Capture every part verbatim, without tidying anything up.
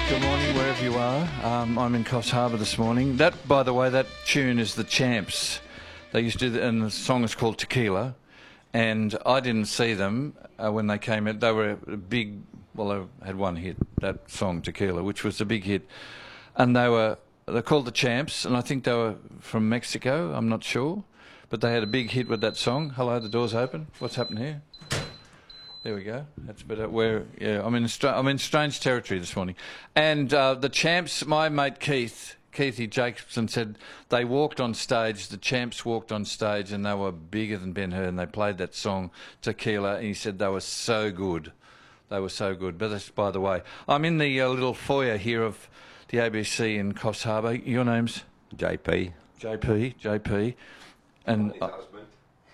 Good morning, wherever you are. Um, I'm in Coffs Harbour this morning. That, by the way, that tune is The Champs. They used to, and the song is called Tequila. And I didn't see them uh, when they came out. They were a big, well, they had one hit, that song Tequila, which was a big hit. And they were, they're called The Champs, and I think they were from Mexico, I'm not sure. But they had a big hit with that song. Hello, the door's open. What's happened here? There we go. That's better. Where? Yeah, I'm in. Stra- I'm in strange territory this morning. And uh, the Champs. My mate Keith, Keithy Jacobson, said they walked on stage. The Champs walked on stage, and they were bigger than Ben Hur. And they played that song Tequila. And he said they were so good. They were so good. But that's by the way. I'm in the uh, little foyer here of the A B C in Coffs Harbour. Your name's J P. J P. J P. And. His husband.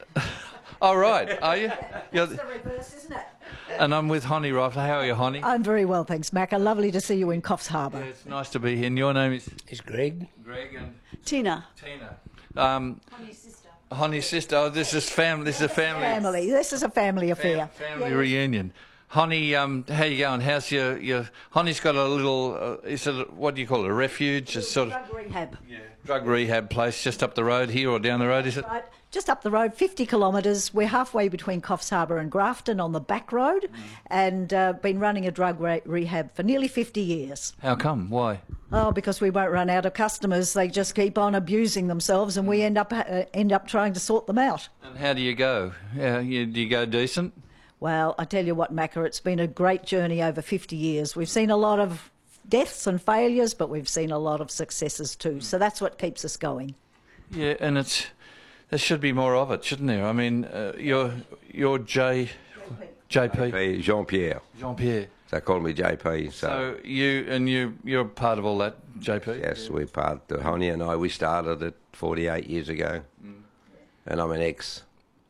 Oh, right. Are you? You're It's the reverse, isn't it? And I'm with Honey Rifle. How are you, Honey? I'm very well, thanks, Macca. Lovely to see you in Coffs Harbour. Yeah, it's nice to be here. And your name is? It's Greg. Greg and Tina. Tina. Um, Honey's sister. Honey's sister. Oh, this is family. This is a family. Family. This is a family affair. Fam- family reunion. Honey, um, how you going? How's your your? Honey's got a little. Uh, is it a, what do you call it? A refuge? A sort of Drug rehab. yeah, drug rehab place just up the road here or down the road? Is it? Right, just up the road, fifty kilometres. We're halfway between Coffs Harbour and Grafton on the back road, mm. and uh, been running a drug re- rehab for nearly fifty years. How come? Why? Oh, because we won't run out of customers. They just keep on abusing themselves, and we end up uh, end up trying to sort them out. And how do you go? Yeah, you, do you go decent? Well, I tell you what, Macca, it's been a great journey over fifty years. We've seen a lot of deaths and failures, but we've seen a lot of successes too. So that's what keeps us going. Yeah, and it's there should be more of it, shouldn't there? I mean, uh, you're you're J, J P, Jean Pierre. Jean Pierre. They call me J P. So, So you and you you're part of all that, J P. yes, we're part. The Honey and I, we started it forty-eight years ago, mm. and I'm an ex.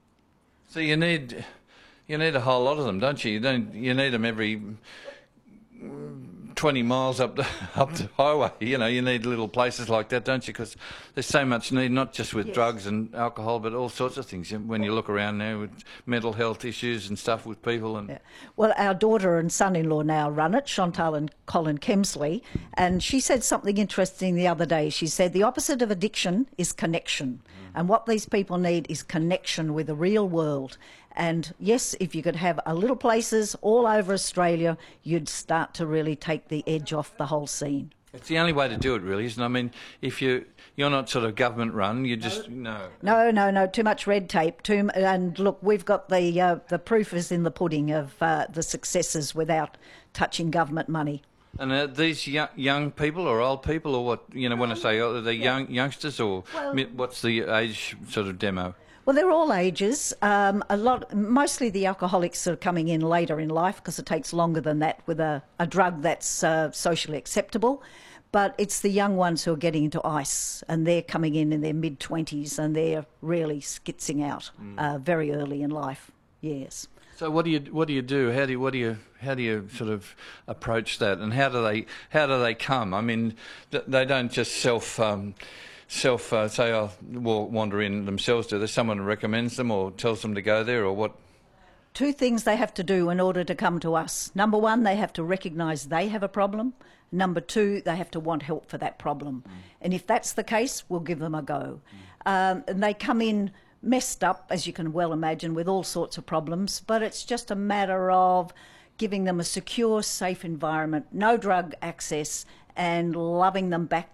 So you need you need a whole lot of them, don't you? You don't you need them every twenty miles up the up the highway. You know, you need little places like that, don't you? Because there's so much need, not just with Yes. drugs and alcohol, but all sorts of things. When you look around now with mental health issues and stuff with people, and Yeah. Well, our daughter and son-in-law now run it, Chantal and Colin Kemsley, and she said something interesting the other day. She said the opposite of addiction is connection, and what these people need is connection with the real world. And yes, if you could have a little places all over Australia, you'd start to really take the edge off the whole scene. it's the only way to do it, really, isn't it? I mean, if you you're not sort of government run, you just no. No, no, no, too much red tape. Too, m- and look, we've got the uh, the proof is in the pudding of uh, the successes without touching government money. And are these young, young people or old people or what? You know, when I say oh, are they young youngsters or Well- mi- what's the age sort of demo? Well, they're all ages. Um, a lot, mostly the alcoholics are coming in later in life because it takes longer than that with a, a drug that's uh, socially acceptable. But it's the young ones who are getting into ice, and they're coming in in their mid twenties, and they're really skitzing out uh, very early in life. Yes. So what do you what do you do? How do you, what do you how do you sort of approach that? And how do they how do they come? I mean, th- they don't just self. Um, Self uh, say, oh, will wander in themselves. Do there's someone who recommends them or tells them to go there, or what? Two things they have to do in order to come to us. Number one, they have to recognise they have a problem. Number two, they have to want help for that problem. Mm. And if that's the case, we'll give them a go. Mm. Um, and they come in messed up, as you can well imagine, with all sorts of problems, but it's just a matter of giving them a secure, safe environment, no drug access, and loving them back